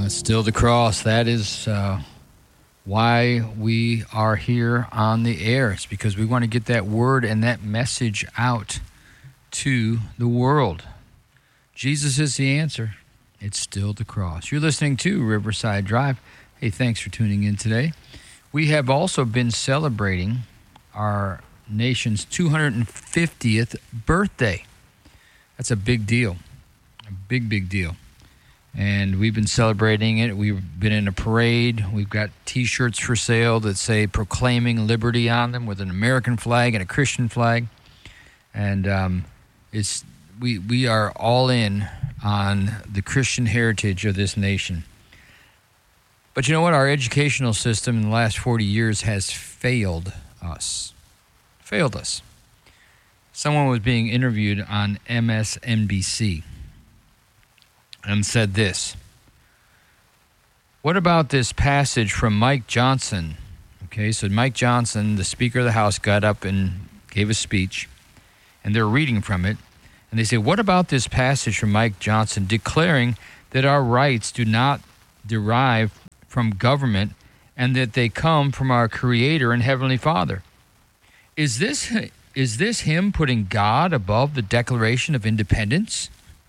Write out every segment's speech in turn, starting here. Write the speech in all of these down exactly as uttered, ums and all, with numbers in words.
Uh, still the cross. That is uh, why we are here on the air. It's because we want to get that word and that message out to the world. Jesus is the answer. It's still the cross. You're listening to Riverside Drive. Hey, thanks for tuning in today. We have also been celebrating our nation's two hundred fiftieth birthday. That's a big deal. A big, big deal. And we've been celebrating it. We've been in a parade. We've got T-shirts for sale that say proclaiming liberty on them with an American flag and a Christian flag. And um, it's we we are all in on the Christian heritage of this nation. But you know what? Our educational system in the last forty years has failed us. Failed us. Someone was being interviewed on M S N B C and said this: what about this passage from Mike Johnson? Okay, so Mike Johnson, the Speaker of the House, got up and gave a speech, and they're reading from it. And they say, what about this passage from Mike Johnson declaring that our rights do not derive from government and that they come from our Creator and Heavenly Father? Is this, is this him putting God above the Declaration of Independence?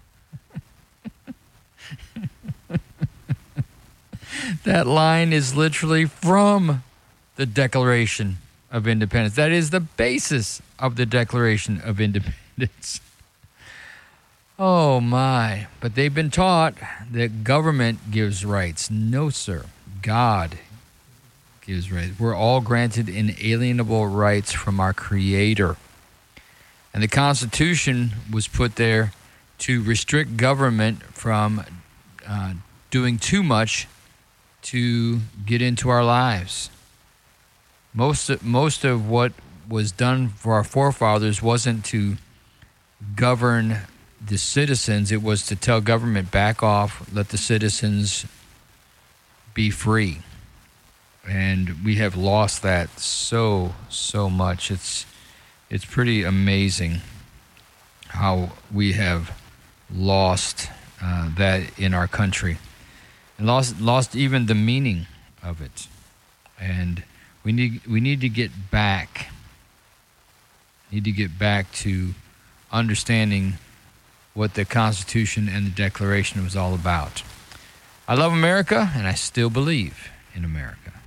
That line is literally from the Declaration of Independence. That is the basis of the Declaration of Independence. Oh, my. But they've been taught that government gives rights. No, sir. God gives rights. We're all granted inalienable rights from our Creator. And the Constitution was put there to restrict government from uh, doing too much to get into our lives. Most of, most of what was done for our forefathers wasn't to govern the citizens. It was to tell government, back off, let the citizens be free. And we have lost that so, so much. It's, it's pretty amazing how we have lost uh, that in our country. And lost lost even the meaning of it. And we need we need to get back. Need to get back to understanding what the Constitution and the Declaration was all about. I love America, and I still believe in America.